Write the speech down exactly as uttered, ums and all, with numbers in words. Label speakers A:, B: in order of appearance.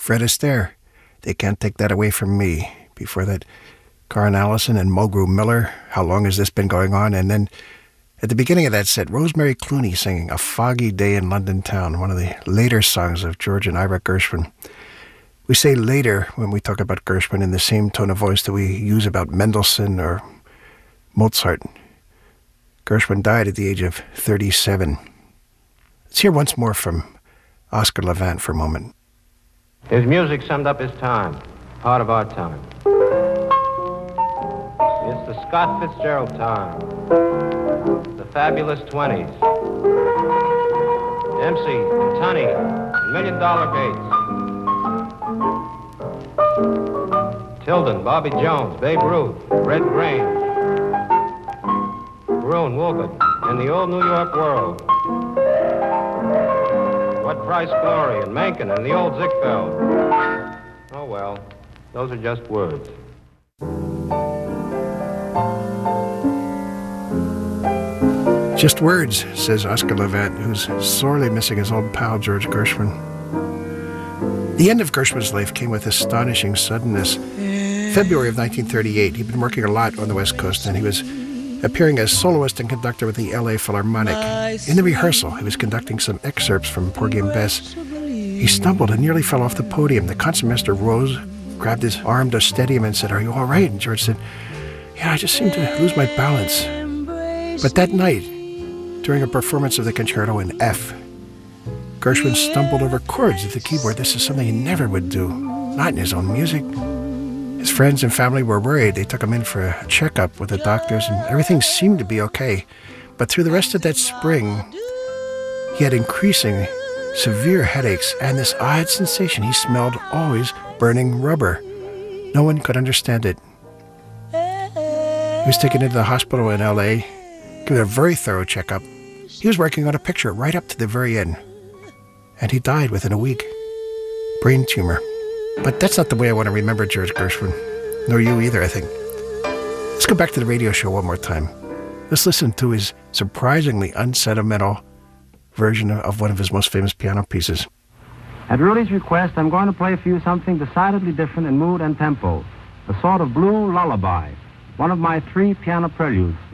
A: Fred Astaire, They Can't Take That Away From Me. Before that, Karen Allison and Mulgrew Miller, How Long Has This Been Going On? And then at the beginning of that set, Rosemary Clooney singing A Foggy Day in London Town, one of the later songs of George and Ira Gershwin. We say later when we talk about Gershwin in the same tone of voice that we use about Mendelssohn or Mozart. Gershwin died at the age of thirty-seven. Let's hear once more from Oscar Levant for a moment.
B: His music summed up his time, part of our time. It's the Scott Fitzgerald time, the fabulous twenties, Dempsey and Tunney and Million Dollar Bates, Tilden, Bobby Jones, Babe Ruth, Red Grange, Maroon, Woolgood, and the old New York world. What Price Glory and Mencken and the old Ziegfeld. Oh well, those are just words.
A: Just words, says Oscar Levant, who's sorely missing his old pal George Gershwin. The end of Gershwin's life came with astonishing suddenness. February of nineteen thirty-eight, he'd been working a lot on the West Coast, and he was appearing as soloist and conductor with the L A Philharmonic. In the rehearsal, he was conducting some excerpts from Porgy and Bess. He stumbled and nearly fell off the podium. The concertmaster rose, grabbed his arm to steady him and said, "Are you all right?" And George said, "Yeah, I just seem to lose my balance." But that night, during a performance of the concerto in F, Gershwin stumbled over chords at the keyboard. This is something he never would do, not in his own music. His friends and family were worried. They took him in for a checkup with the doctors, and everything seemed to be okay. But through the rest of that spring, he had increasing, severe headaches and this odd sensation. He smelled always burning rubber. No one could understand it. He was taken into the hospital in L A, given a very thorough checkup. He was working on a picture right up to the very end, and he died within a week. Brain tumor. But that's not the way I want to remember George Gershwin. Nor you either, I think. Let's go back to the radio show one more time. Let's listen to his surprisingly unsentimental version of one of his most famous piano pieces.
C: At Rudy's request, I'm going to play for you something decidedly different in mood and tempo. A sort of blue lullaby. One of my three piano preludes.